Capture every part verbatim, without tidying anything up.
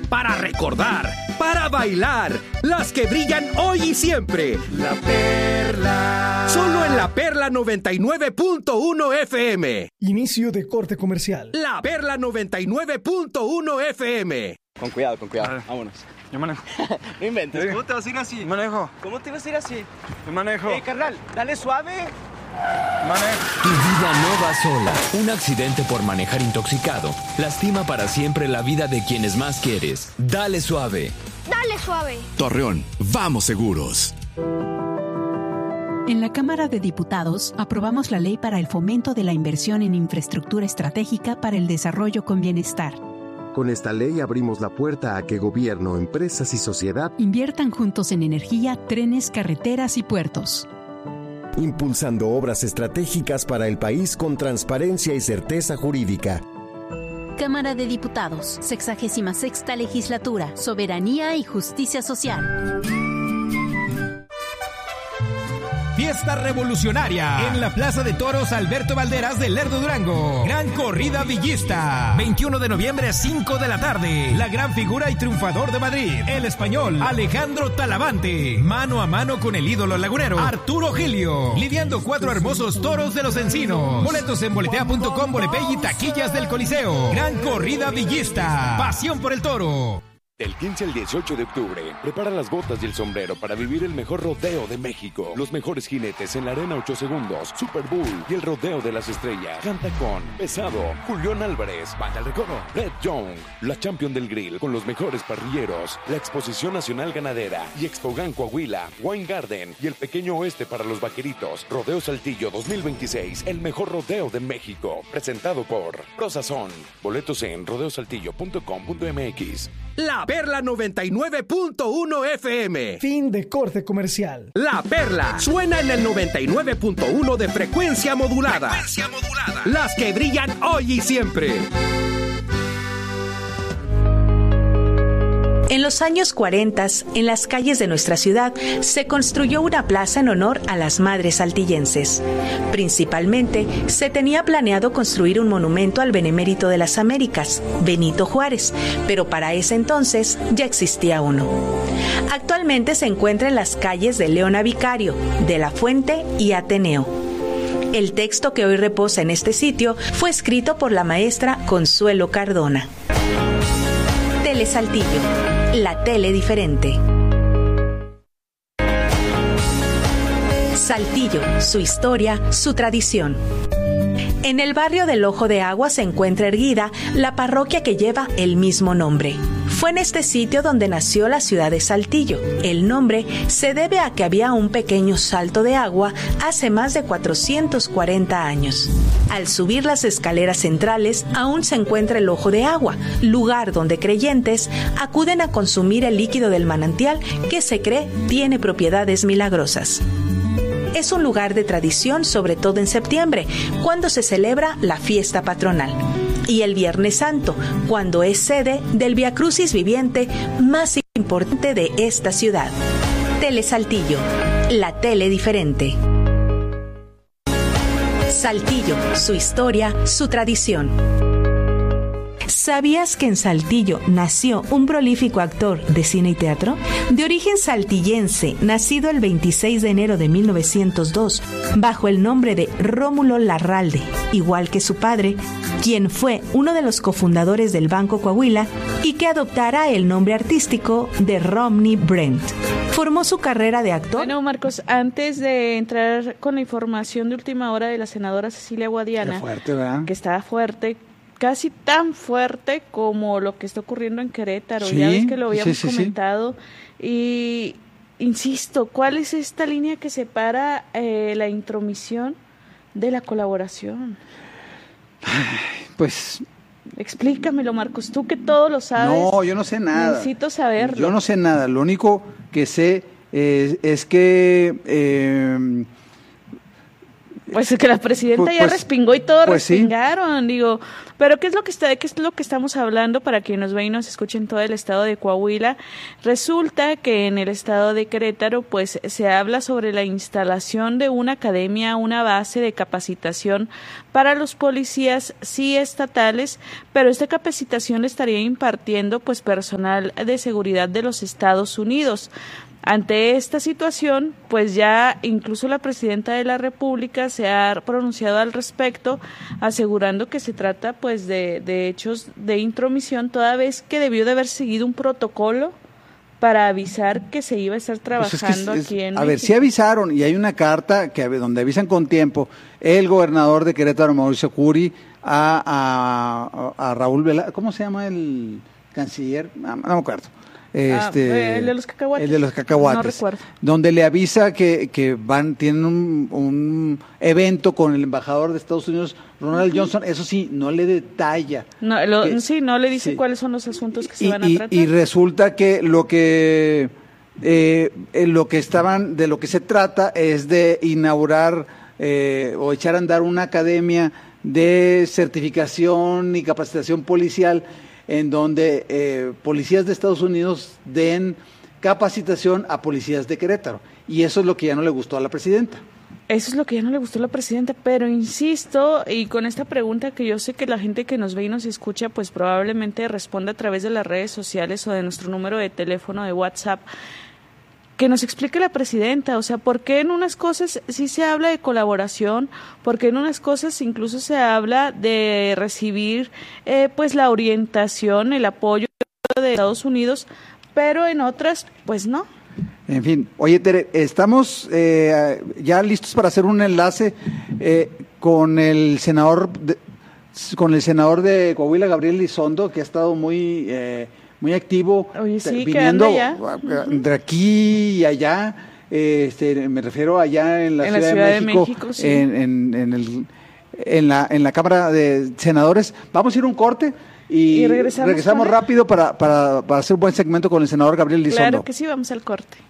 para recordar, para bailar, las que brillan hoy y siempre. La Perla. Solo en La Perla noventa y nueve punto uno F M. Inicio de corte comercial. La Perla noventa y nueve punto uno F M. Con cuidado, con cuidado. Vámonos. Yo manejo. No inventes. Sí. ¿Cómo te vas a ir así? Manejo. ¿Cómo te vas a ir así? Yo manejo. Eh, carnal, dale suave. Manejo. Tu vida no va sola. Un accidente por manejar intoxicado lastima para siempre la vida de quienes más quieres. Dale suave. Dale suave. Torreón, vamos seguros. En la Cámara de Diputados aprobamos la ley para el fomento de la inversión en infraestructura estratégica para el desarrollo con bienestar. Con esta ley abrimos la puerta a que gobierno, empresas y sociedad inviertan juntos en energía, trenes, carreteras y puertos. Impulsando obras estratégicas para el país con transparencia y certeza jurídica. Cámara de Diputados, sexagésima sexta legislatura, soberanía y justicia social. Fiesta revolucionaria en la Plaza de Toros Alberto Valderas de Lerdo, Durango. Gran corrida villista. veintiuno de noviembre, cinco de la tarde. La gran figura y triunfador de Madrid, el español Alejandro Talavante. Mano a mano con el ídolo lagunero Arturo Gilio. Lidiando cuatro hermosos toros de los encinos. Boletos en boletea punto com, Bolepay y taquillas del Coliseo. Gran corrida villista. Pasión por el toro. Del quince al dieciocho de octubre, prepara las botas y el sombrero para vivir el mejor rodeo de México. Los mejores jinetes en la Arena ocho segundos, Super Bowl y el Rodeo de las Estrellas. Canta con Pesado, Julián Álvarez, Banda El Recodo, Red Young, la Champion del Grill con los mejores parrilleros, la Exposición Nacional Ganadera y Expogan Coahuila, Wine Garden y el Pequeño Oeste para los Vaqueritos. Rodeo Saltillo dos mil veintiséis, el mejor rodeo de México. Presentado por Prosazón. Boletos en rodeo saltillo punto com punto m x. La Perla noventa y nueve punto uno F M. Fin de corte comercial. La Perla suena en el noventa y nueve punto uno de frecuencia modulada. Frecuencia modulada. Las que brillan hoy y siempre. En los años cuarenta, en las calles de nuestra ciudad, se construyó una plaza en honor a las madres saltillenses. Principalmente, se tenía planeado construir un monumento al benemérito de las Américas, Benito Juárez, pero para ese entonces ya existía uno. Actualmente se encuentra en las calles de Leona Vicario, de la Fuente y Ateneo. El texto que hoy reposa en este sitio fue escrito por la maestra Consuelo Cardona. Tele Saltillo, la tele diferente. Saltillo, su historia, su tradición. En el barrio del Ojo de Agua se encuentra erguida la parroquia que lleva el mismo nombre. Fue en este sitio donde nació la ciudad de Saltillo. El nombre se debe a que había un pequeño salto de agua hace más de cuatrocientos cuarenta años. Al subir las escaleras centrales aún se encuentra el Ojo de Agua, lugar donde creyentes acuden a consumir el líquido del manantial que se cree tiene propiedades milagrosas. Es un lugar de tradición, sobre todo en septiembre, cuando se celebra la fiesta patronal. Y el Viernes Santo, cuando es sede del Viacrucis viviente más importante de esta ciudad. Tele Saltillo, la tele diferente. Saltillo, su historia, su tradición. ¿Sabías que en Saltillo nació un prolífico actor de cine y teatro? De origen saltillense, nacido el veintiséis de enero de mil novecientos dos, bajo el nombre de Rómulo Larralde, igual que su padre, quien fue uno de los cofundadores del Banco Coahuila y que adoptara el nombre artístico de Romney Brent. Formó su carrera de actor. Bueno, Marcos, antes de entrar con la información de última hora de la senadora Cecilia Guadiana, fuerte, ¿verdad? Que está fuerte, casi tan fuerte como lo que está ocurriendo en Querétaro. Sí, ya ves que lo habíamos sí, sí, comentado. Sí. Y insisto, ¿cuál es esta línea que separa eh, la intromisión de la colaboración? Pues explícamelo, Marcos, tú que todo lo sabes. No, yo no sé nada. Necesito saberlo. Yo no sé nada. Lo único que sé es, es que eh, Pues es que la presidenta Pues- ya pues- respingó y todos pues sí. respingaron, digo. Pero ¿qué es lo que está, qué es lo que estamos hablando para quienes nos ven y nos escuchen todo el estado de Coahuila? Resulta que en el estado de Querétaro, pues se habla sobre la instalación de una academia, una base de capacitación para los policías, sí estatales, pero esta capacitación le estaría impartiendo, pues, personal de seguridad de los Estados Unidos. Ante esta situación, pues ya incluso la presidenta de la República se ha pronunciado al respecto, asegurando que se trata pues de, de hechos de intromisión, toda vez que debió de haber seguido un protocolo para avisar que se iba a estar Pues es que trabajando es- aquí en A ver, México. sí avisaron, y hay una carta que donde avisan con tiempo el gobernador de Querétaro, Mauricio Curi, a, a, a Raúl Velasco, ¿cómo se llama el canciller? No, no me acuerdo. Este, Ah, el de los cacahuates. El de los cacahuates. No recuerdo. Donde le avisa que, que van, tienen un, un evento con el embajador de Estados Unidos, Ronald Ujú. Johnson. Eso sí, no le detalla. No, lo- que- sí, no le dice sí. cuáles son los asuntos que se Y, van a y- tratar. y resulta que lo que eh, eh, lo que estaban de lo que se trata es de inaugurar eh, o echar a andar una academia de certificación y capacitación policial en donde eh, policías de Estados Unidos den capacitación a policías de Querétaro, y eso es lo que ya no le gustó a la presidenta. Eso es lo que ya no le gustó a la presidenta, pero insisto, y con esta pregunta que yo sé que la gente que nos ve y nos escucha, pues probablemente responda a través de las redes sociales o de nuestro número de teléfono de WhatsApp, que nos explique la presidenta, o sea, ¿por qué en unas cosas sí se habla de colaboración? ¿Por qué en unas cosas incluso se habla de recibir eh, pues la orientación, el apoyo de Estados Unidos, pero en otras, pues no? En fin, oye Tere, estamos eh, ya listos para hacer un enlace eh, con el senador de, con el senador de Coahuila, Gabriel Lizondo, que ha estado muy eh, muy activo, Oye, sí, que viniendo anda allá. de aquí y allá. eh, Este, me refiero allá en la, En la Ciudad, Ciudad de de México, México, sí. en, en, en el en la en la Cámara de Senadores. Vamos a ir a un corte y, Y regresamos con él. rápido para, para, para hacer un buen segmento con el senador Gabriel Lizondo. Claro que sí, vamos al corte.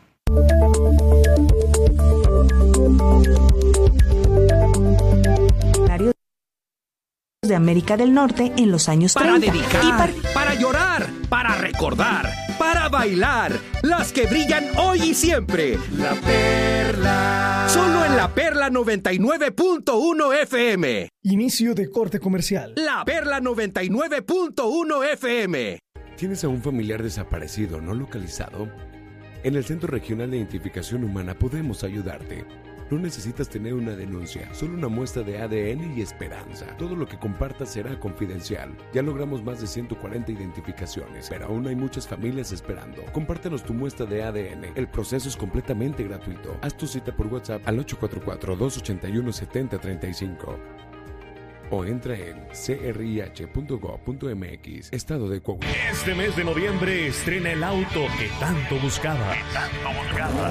De América del Norte en los años Para treinta. dedicar, Y par- para llorar, para recordar, para bailar. Las que brillan hoy y siempre. La Perla. Solo en La Perla noventa y nueve punto uno F M. Inicio de corte comercial. La Perla noventa y nueve punto uno F M. ¿Tienes a un familiar desaparecido no localizado? En el Centro Regional de Identificación Humana podemos ayudarte. No necesitas tener una denuncia, solo una muestra de A D N y esperanza. Todo lo que compartas será confidencial. Ya logramos más de ciento cuarenta identificaciones, pero aún hay muchas familias esperando. Compártenos tu muestra de A D N. El proceso es completamente gratuito. Haz tu cita por WhatsApp al ocho cuatro cuatro, dos ocho uno, siete cero tres cinco o entra en c r i h punto gov punto m x. Estado de Coahuila. Este mes de noviembre estrena el auto que tanto buscaba. Que tanto buscaba.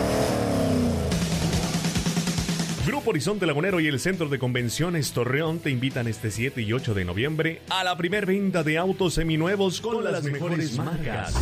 Grupo Horizonte Lagunero y el Centro de Convenciones Torreón te invitan este siete y ocho de noviembre a la primer venta de autos seminuevos con, con las, las mejores, mejores marcas.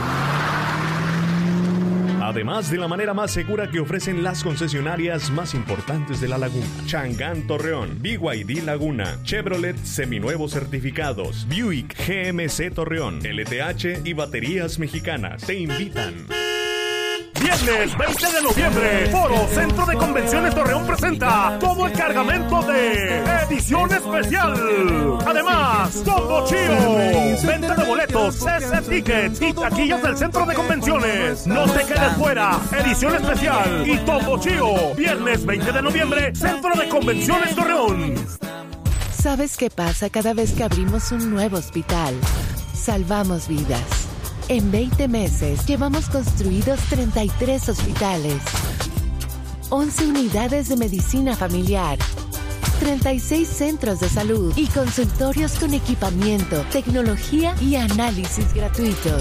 Además de la manera más segura que ofrecen las concesionarias más importantes de la laguna. Changán Torreón, B Y D Laguna, Chevrolet seminuevos certificados, Buick G M C Torreón, L T H y Baterías Mexicanas te invitan. Viernes veinte de noviembre, Foro Centro de Convenciones Torreón presenta todo el cargamento de edición especial. Además, Combo Chío, venta de boletos, C C Tickets y taquillas del Centro de Convenciones. No te quedes fuera, edición especial y Combo Chío. Viernes veinte de noviembre, Centro de Convenciones Torreón. ¿Sabes qué pasa cada vez que abrimos un nuevo hospital? Salvamos vidas. En veinte meses llevamos construidos treinta y tres hospitales, once unidades de medicina familiar, treinta y seis centros de salud y consultorios con equipamiento, tecnología y análisis gratuitos.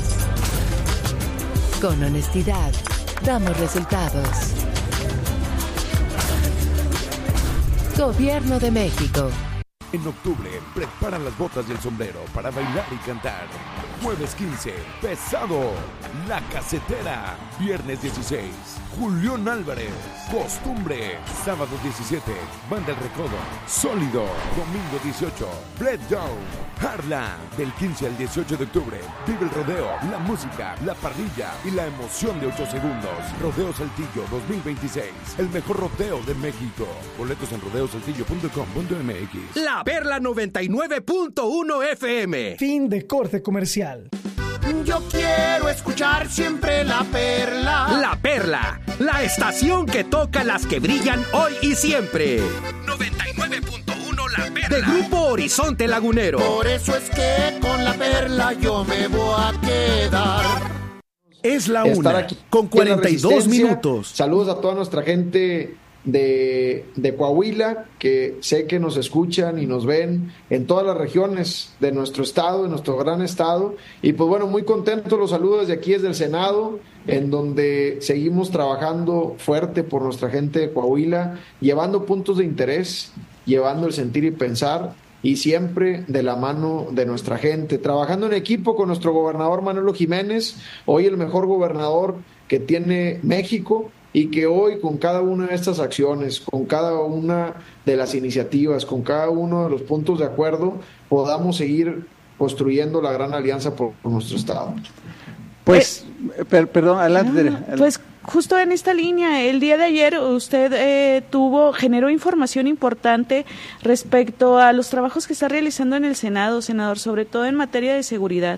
Con honestidad, damos resultados. Gobierno de México. En octubre, prepara las botas y el sombrero para bailar y cantar. Jueves quince, Pesado, La Casetera. Viernes dieciséis, Julián Álvarez, Costumbre. Sábado diecisiete, Banda El Recodo, Sólido. Domingo dieciocho, Breakdown, Harlan. Del quince al dieciocho de octubre, vive el rodeo, la música, la parrilla y la emoción de ocho segundos. Rodeo Saltillo dos mil veintiséis, el mejor rodeo de México. Boletos en rodeo saltillo punto com punto m x. La Perla noventa y nueve punto uno F M. Fin de corte comercial. Yo quiero escuchar siempre La Perla. La Perla, la estación que toca las que brillan hoy y siempre. noventa y nueve punto uno La Perla. De Grupo Horizonte Lagunero. Por eso es que con La Perla yo me voy a quedar. Es la Estar una, aquí con cuarenta y dos minutos. Saludos a toda nuestra gente de, de Coahuila, que sé que nos escuchan y nos ven en todas las regiones de nuestro estado, de nuestro gran estado. Y pues bueno, muy contentos, los saludos desde aquí, desde el Senado, en donde seguimos trabajando fuerte por nuestra gente de Coahuila, llevando puntos de interés, llevando el sentir y pensar, y siempre de la mano de nuestra gente, trabajando en equipo con nuestro gobernador Manolo Jiménez, hoy el mejor gobernador que tiene México, y que hoy con cada una de estas acciones, con cada una de las iniciativas, con cada uno de los puntos de acuerdo, podamos seguir construyendo la gran alianza por, por nuestro estado. Pues, eh, per, perdón, adelante. No, pues justo en esta línea, el día de ayer usted eh, tuvo, generó información importante respecto a los trabajos que está realizando en el Senado, senador, sobre todo en materia de seguridad.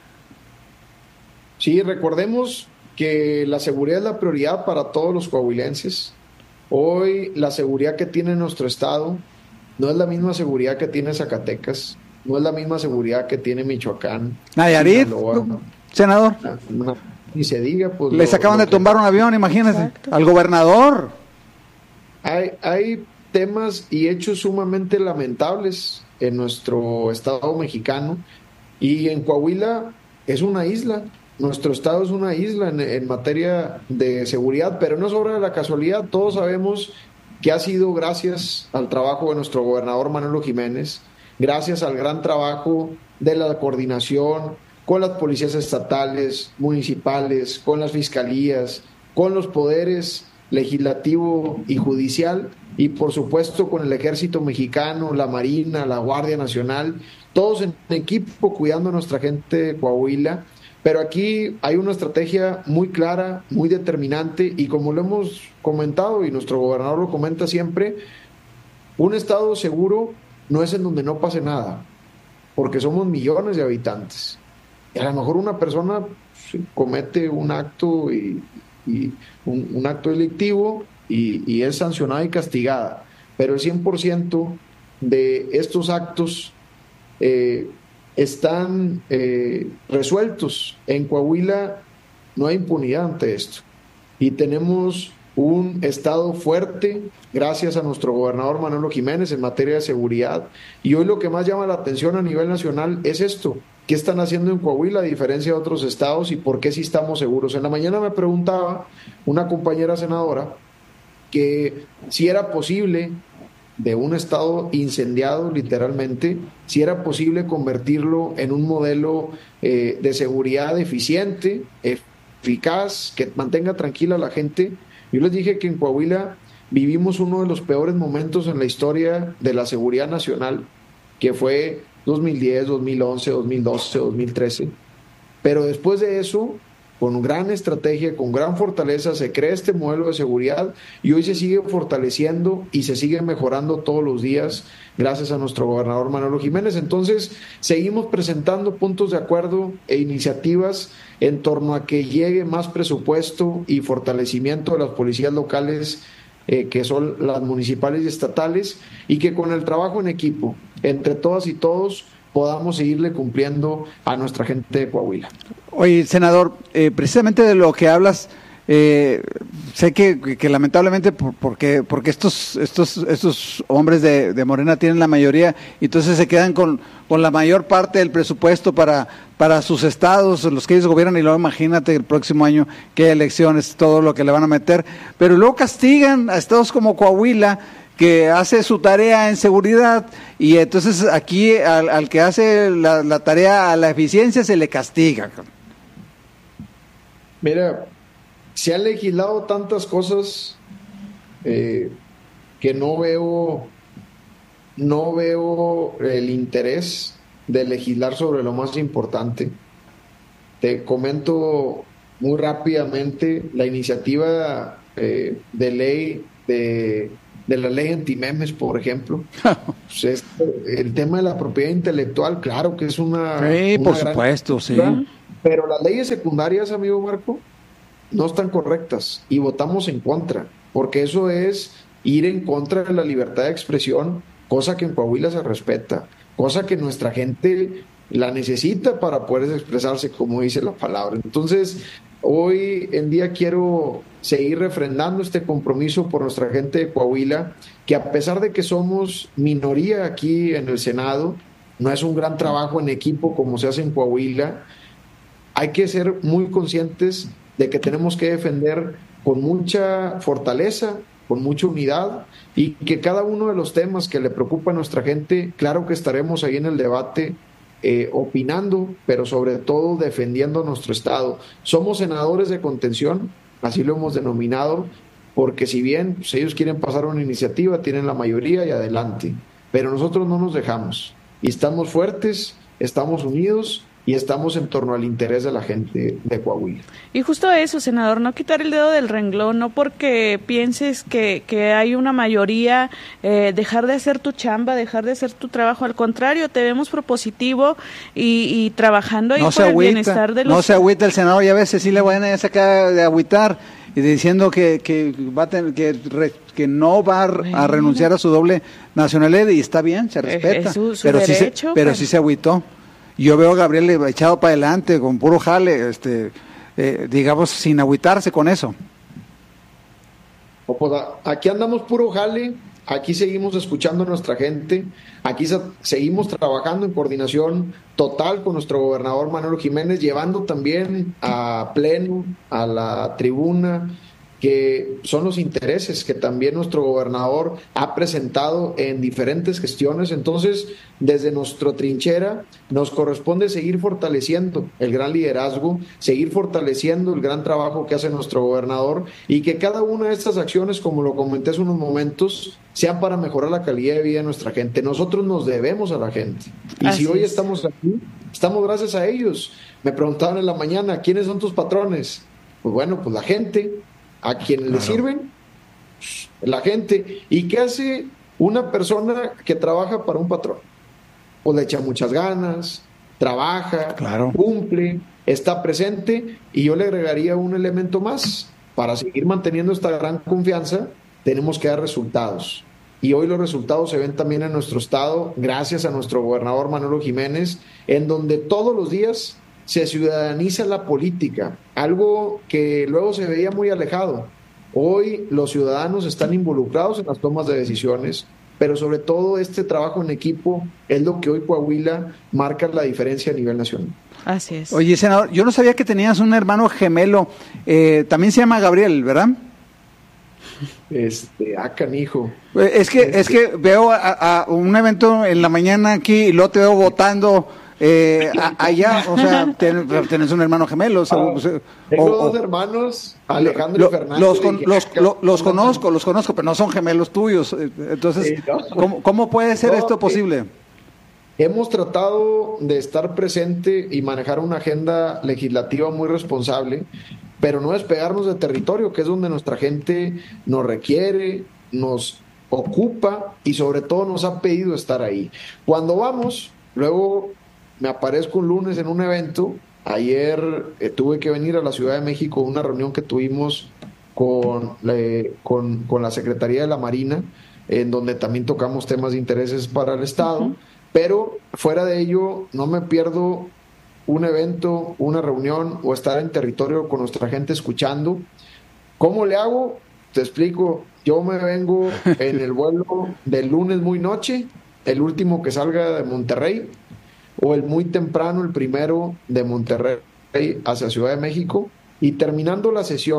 Sí, recordemos que la seguridad es la prioridad para todos los coahuilenses. Hoy la seguridad que tiene nuestro estado no es la misma seguridad que tiene Zacatecas, no es la misma seguridad que tiene Michoacán, Nayarit, Sinaloa, senador. No, no, ni se diga, pues. Les lo, acaban lo de tumbar un avión, imagínense, exacto, al gobernador. Hay, hay temas y hechos sumamente lamentables en nuestro estado mexicano, y en Coahuila es una isla. Nuestro estado es una isla en, en materia de seguridad, pero no es obra de la casualidad. Todos sabemos que ha sido gracias al trabajo de nuestro gobernador Manolo Jiménez, gracias al gran trabajo de la coordinación con las policías estatales, municipales, con las fiscalías, con los poderes legislativo y judicial, y por supuesto con el ejército mexicano, la Marina, la Guardia Nacional, todos en equipo cuidando a nuestra gente de Coahuila. Pero aquí hay una estrategia muy clara, muy determinante, y como lo hemos comentado y nuestro gobernador lo comenta siempre, un estado seguro no es en donde no pase nada, porque somos millones de habitantes. Y a lo mejor una persona comete un acto y, y un, un acto delictivo y, y es sancionada y castigada, pero el cien por ciento de estos actos eh, están eh, resueltos. En Coahuila no hay impunidad ante esto, y tenemos un estado fuerte gracias a nuestro gobernador Manolo Jiménez en materia de seguridad. Y hoy lo que más llama la atención a nivel nacional es esto: ¿qué están haciendo en Coahuila a diferencia de otros estados y por qué sí estamos seguros? En la mañana me preguntaba una compañera senadora que si era posible, de un estado incendiado literalmente, si era posible convertirlo en un modelo eh, de seguridad eficiente, eficaz, que mantenga tranquila a la gente. Yo les dije que en Coahuila vivimos uno de los peores momentos en la historia de la seguridad nacional, que fue dos mil diez, dos mil once, dos mil doce, dos mil trece, pero después de eso, con gran estrategia, con gran fortaleza, se crea este modelo de seguridad, y hoy se sigue fortaleciendo y se sigue mejorando todos los días gracias a nuestro gobernador Manolo Jiménez. Entonces, seguimos presentando puntos de acuerdo e iniciativas en torno a que llegue más presupuesto y fortalecimiento de las policías locales, eh, que son las municipales y estatales, y que con el trabajo en equipo, entre todas y todos, podamos seguirle cumpliendo a nuestra gente de Coahuila. Oye, senador, eh, precisamente de lo que hablas, eh, sé que, que, que lamentablemente por, porque porque estos estos estos hombres de, de Morena tienen la mayoría, y entonces se quedan con, con la mayor parte del presupuesto para para sus estados, los que ellos gobiernan, y luego imagínate el próximo año qué elecciones, todo lo que le van a meter, pero luego castigan a estados como Coahuila, que hace su tarea en seguridad y entonces aquí al, al que hace la, la tarea a la eficiencia se le castiga. Mira, se han legislado tantas cosas eh, que no veo, no veo el interés de legislar sobre lo más importante. Te comento muy rápidamente la iniciativa eh, de ley de, de la ley antimemes, por ejemplo. Pues es, el tema de la propiedad intelectual, claro que es una... Sí, una por gran supuesto, sí. Pero las leyes secundarias, amigo Marco, no están correctas y votamos en contra, porque eso es ir en contra de la libertad de expresión, cosa que en Coahuila se respeta, cosa que nuestra gente la necesita para poder expresarse, como dice la palabra. Entonces, hoy en día quiero seguir refrendando este compromiso por nuestra gente de Coahuila, que a pesar de que somos minoría aquí en el Senado, no es un gran trabajo en equipo como se hace en Coahuila. Hay que ser muy conscientes de que tenemos que defender con mucha fortaleza, con mucha unidad, y que cada uno de los temas que le preocupa a nuestra gente, claro que estaremos ahí en el debate, eh, opinando, pero sobre todo defendiendo nuestro Estado. Somos senadores de contención, así lo hemos denominado, porque si bien pues, ellos quieren pasar una iniciativa, tienen la mayoría y adelante, pero nosotros no nos dejamos, y estamos fuertes, estamos unidos, y estamos en torno al interés de la gente de Coahuila. Y justo eso, senador, no quitar el dedo del renglón, no porque pienses que, que hay una mayoría, eh, dejar de hacer tu chamba, dejar de hacer tu trabajo, al contrario, te vemos propositivo y, y trabajando ahí no por el bienestar de los... No se agüita el senador, ya ves, Cecilia Guayana ya se acaba de agüitar y diciendo que, que, va a tener, que, re, que no va a, a renunciar a su doble nacionalidad, y está bien, se respeta, es su, su pero, derecho, sí se, pero, pero sí se agüitó. Yo veo a Gabriel echado para adelante, con puro jale, este, eh, digamos, sin agüitarse con eso. O pues, aquí andamos puro jale, aquí seguimos escuchando a nuestra gente, aquí seguimos trabajando en coordinación total con nuestro gobernador Manuel Jiménez, llevando también a pleno, a la tribuna, que son los intereses que también nuestro gobernador ha presentado en diferentes gestiones. Entonces, desde nuestra trinchera nos corresponde seguir fortaleciendo el gran liderazgo, seguir fortaleciendo el gran trabajo que hace nuestro gobernador, y que cada una de estas acciones, como lo comenté hace unos momentos, sean para mejorar la calidad de vida de nuestra gente. Nosotros nos debemos a la gente, y Así si hoy es. estamos aquí, estamos gracias a ellos. Me preguntaban en la mañana, ¿quiénes son tus patrones? Pues bueno, pues la gente. A quienes claro. le sirven, la gente. ¿Y qué hace una persona que trabaja para un patrón? Pues le echa muchas ganas, trabaja, claro. cumple, está presente, y yo le agregaría un elemento más. Para seguir manteniendo esta gran confianza, tenemos que dar resultados. Y hoy los resultados se ven también en nuestro estado, gracias a nuestro gobernador Manuel Jiménez, en donde todos los días se ciudadaniza la política, algo que luego se veía muy alejado. Hoy los ciudadanos están involucrados en las tomas de decisiones, pero sobre todo este trabajo en equipo es lo que hoy Coahuila marca la diferencia a nivel nacional. Así es. Oye, senador, yo no sabía que tenías un hermano gemelo, eh, también se llama Gabriel, ¿verdad? Este, ah, canijo. Es que, este... es que veo a, a un evento en la mañana aquí y luego te veo votando... Eh, a, allá, o sea, ten, tenés un hermano gemelo. O sea, oh, o sea, tengo o, dos hermanos, Alejandro lo, y Fernando. Los, con, los, lo, los conozco, los conozco, pero no son gemelos tuyos. Entonces, sí, no. ¿cómo, ¿cómo puede ser no, esto posible? Eh, hemos tratado de estar presente y manejar una agenda legislativa muy responsable, pero no despegarnos de territorio, que es donde nuestra gente nos requiere, nos ocupa y sobre todo nos ha pedido estar ahí. Cuando vamos, luego... me aparezco un lunes en un evento. Ayer eh, tuve que venir a la Ciudad de México a una reunión que tuvimos con, eh, con, con la Secretaría de la Marina, en donde también tocamos temas de intereses para el Estado, uh-huh. pero fuera de ello no me pierdo un evento, una reunión o estar en territorio con nuestra gente escuchando. ¿Cómo le hago? Te explico. Yo me vengo en el vuelo del lunes muy noche, el último que salga de Monterrey, o el muy temprano, el primero de Monterrey hacia Ciudad de México, y terminando la sesión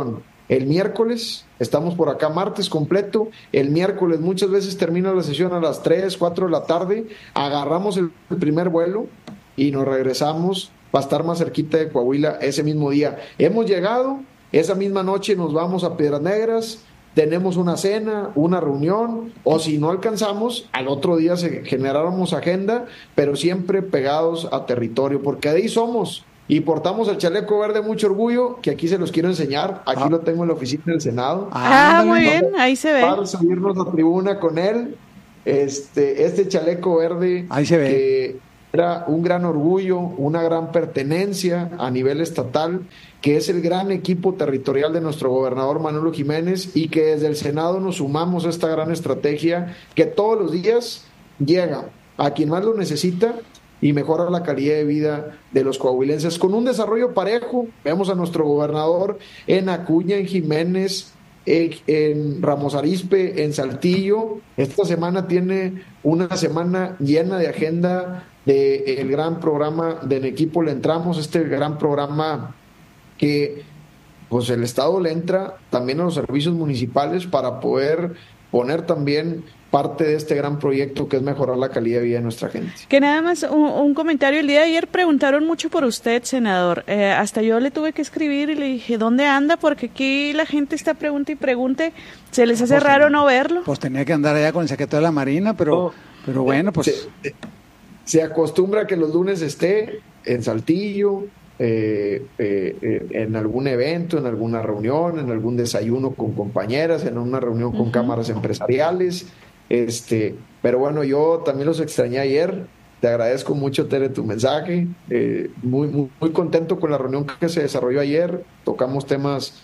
el miércoles, estamos por acá martes completo, el miércoles muchas veces termina la sesión a las tres, cuatro de la tarde, agarramos el, el primer vuelo y nos regresamos para estar más cerquita de Coahuila ese mismo día. Hemos llegado, esa misma noche nos vamos a Piedras Negras, tenemos una cena, una reunión, o si no alcanzamos, al otro día se generáramos agenda, pero siempre pegados a territorio, porque de ahí somos, y portamos el chaleco verde mucho orgullo, que aquí se los quiero enseñar, aquí ah. lo tengo en la oficina del Senado. Ah, ah muy bien, ahí se ve. Para subirnos a tribuna con él, este, este chaleco verde, ahí se ve. Que era un gran orgullo, una gran pertenencia a nivel estatal, que es el gran equipo territorial de nuestro gobernador Manolo Jiménez, y que desde el Senado nos sumamos a esta gran estrategia que todos los días llega a quien más lo necesita y mejora la calidad de vida de los coahuilenses con un desarrollo parejo. Vemos a nuestro gobernador en Acuña, en Jiménez, en, en Ramos Arizpe, en Saltillo. Esta semana tiene una semana llena de agenda del gran programa de En Equipo Le Entramos, este gran programa que pues el Estado le entra también a los servicios municipales para poder poner también parte de este gran proyecto que es mejorar la calidad de vida de nuestra gente. Que nada más un, un comentario, el día de ayer preguntaron mucho por usted, senador, eh, hasta yo le tuve que escribir y le dije, ¿dónde anda? Porque aquí la gente está pregunta y pregunte, ¿se les hace pues raro tenía, no verlo? Pues tenía que andar allá con el secretario de la Marina, pero, oh, pero bueno, pues... Se, se acostumbra que los lunes esté en Saltillo, Eh, eh, eh, en algún evento, en alguna reunión, en algún desayuno con compañeras, en una reunión con uh-huh. cámaras empresariales, este, pero bueno, yo también los extrañé ayer. Te agradezco mucho, Tere, tu mensaje, eh, muy, muy, muy contento con la reunión que se desarrolló ayer. Tocamos temas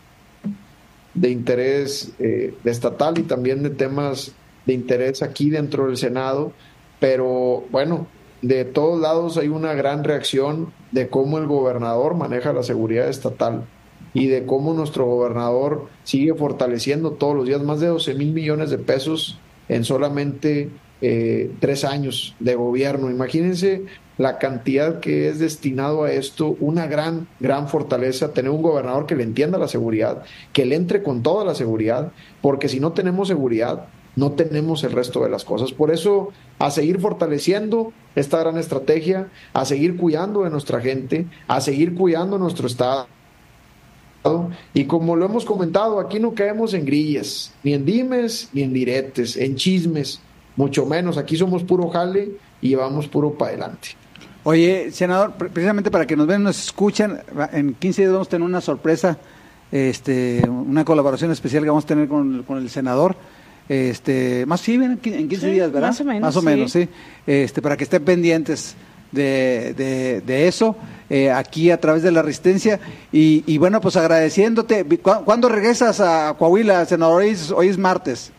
de interés eh, de estatal y también de temas de interés aquí dentro del Senado, pero bueno, de todos lados hay una gran reacción de cómo el gobernador maneja la seguridad estatal y de cómo nuestro gobernador sigue fortaleciendo todos los días más de doce mil millones de pesos en solamente eh, tres años de gobierno. Imagínense la cantidad que es destinado a esto, una gran, gran fortaleza, tener un gobernador que le entienda la seguridad, que le entre con toda la seguridad, porque si no tenemos seguridad, no tenemos el resto de las cosas. Por eso, a seguir fortaleciendo esta gran estrategia, a seguir cuidando de nuestra gente, a seguir cuidando nuestro estado. Y como lo hemos comentado, aquí no caemos en grillas, ni en dimes, ni en diretes, en chismes, mucho menos. Aquí somos puro jale y vamos puro para adelante. Oye, senador, precisamente para que nos ven, nos escuchan, en quince días vamos a tener una sorpresa, este, una colaboración especial que vamos a tener con, con el senador. Este, más sí, en quince sí, días, ¿verdad? Más o menos. Más o menos, sí. sí. Este, para que estén pendientes de, de, de eso, eh, aquí a través de la Resistencia. Y, y bueno, pues agradeciéndote. ¿Cu- ¿Cuándo regresas a Coahuila, senador? Hoy es, hoy es martes.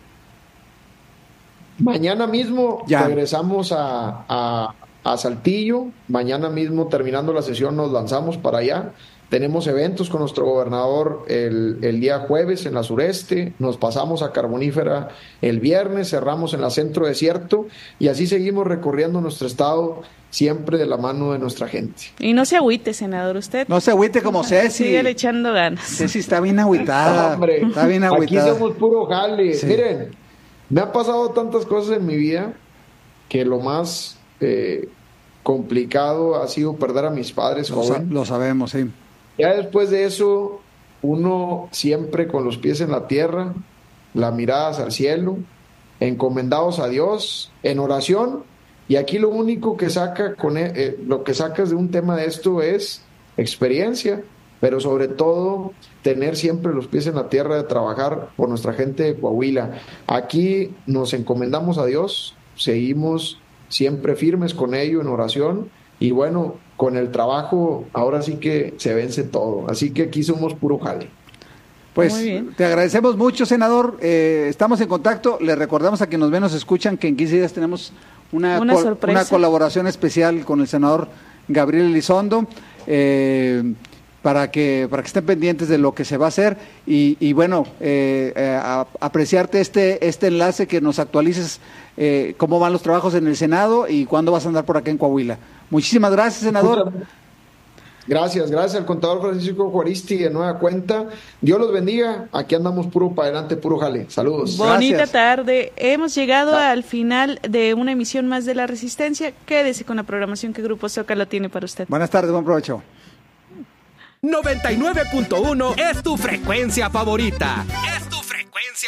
Mañana mismo ya. regresamos a, a, a Saltillo. Mañana mismo, terminando la sesión, nos lanzamos para allá. Tenemos eventos con nuestro gobernador el, el día jueves en la sureste, nos pasamos a Carbonífera el viernes, cerramos en la Centro Desierto y así seguimos recorriendo nuestro estado siempre de la mano de nuestra gente. Y no se agüite, senador, usted. No se agüite como Ceci. Sigue echando ganas. Ceci está bien agüitada. No, hombre, está bien agüitada. Aquí somos puro jale. Sí. Miren, me han pasado tantas cosas en mi vida que lo más eh, complicado ha sido perder a mis padres lo joven. Sa- lo sabemos, sí. Ya después de eso, uno siempre con los pies en la tierra, las miradas al cielo, encomendados a Dios, en oración, y aquí lo único que saca con eh, lo que sacas de un tema de esto es experiencia, pero sobre todo tener siempre los pies en la tierra de trabajar por nuestra gente de Coahuila. Aquí nos encomendamos a Dios, seguimos siempre firmes con ello en oración, y bueno, con el trabajo ahora sí que se vence todo, así que aquí somos puro jale. Pues te agradecemos mucho, senador, eh, estamos en contacto, le recordamos a quienes nos ven, nos escuchan que en quince días tenemos una, una, col- una colaboración especial con el senador Gabriel Elizondo, eh, para que para que estén pendientes de lo que se va a hacer y, y bueno, eh, eh, a, apreciarte este este enlace, que nos actualices eh, cómo van los trabajos en el Senado y cuándo vas a andar por acá en Coahuila. Muchísimas gracias, senador. Gracias, gracias al contador Francisco Juaristi de nueva cuenta. Dios los bendiga. Aquí andamos puro para adelante, puro jale. Saludos. Bonita Gracias. tarde. Hemos llegado ah. al final de una emisión más de La Resistencia. Quédese con la programación que Grupo Zócalo tiene para usted. Buenas tardes, buen provecho. noventa y nueve punto uno es tu frecuencia favorita. Es tu frecuencia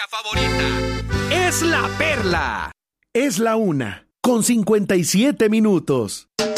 favorita. Es La Perla. Es la una, con cincuenta y siete minutos.